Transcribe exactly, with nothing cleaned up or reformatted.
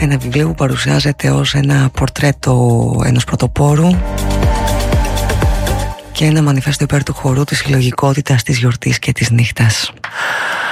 ένα βιβλίο που παρουσιάζεται ως ένα πορτρέτο ενός πρωτοπόρου και ένα μανιφέστο υπέρ του χορού, της συλλογικότητας, της γιορτής και της νύχτας.